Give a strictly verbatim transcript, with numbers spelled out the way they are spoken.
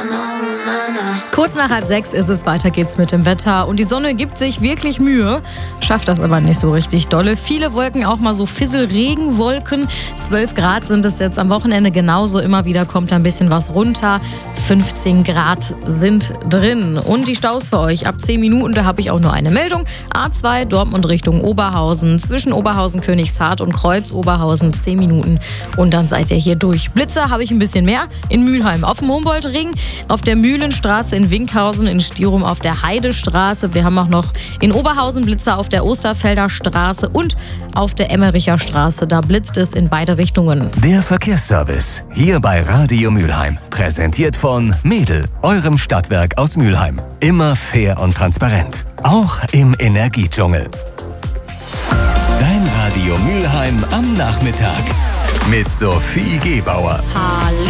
Kurz nach halb sechs ist es, weiter geht's mit dem Wetter. Und die Sonne gibt sich wirklich Mühe, schafft das aber nicht so richtig dolle. Viele Wolken, auch mal so Fissel-Regenwolken. zwölf Grad sind es jetzt am Wochenende genauso. Immer wieder kommt ein bisschen was runter. fünfzehn Grad sind drin. Und die Staus für euch ab zehn Minuten, da habe ich auch nur eine Meldung. A zwei Dortmund Richtung Oberhausen. Zwischen Oberhausen, Königshardt und Kreuz Oberhausen zehn Minuten. Und dann seid ihr hier durch. Blitzer habe ich ein bisschen mehr. In Mülheim auf dem Humboldtring, auf der Mühlenstraße in Winkhausen, in Stirum auf der Heidestraße. Wir haben auch noch in Oberhausen Blitzer auf der Osterfelder Straße und auf der Emmericher Straße. Da blitzt es in beide Richtungen. Der Verkehrsservice hier bei Radio Mülheim. Präsentiert von Mädel, eurem Stadtwerk aus Mülheim. Immer fair und transparent. Auch im Energiedschungel. Dein Radio Mülheim am Nachmittag. Mit Sophie Gebauer. Hallo.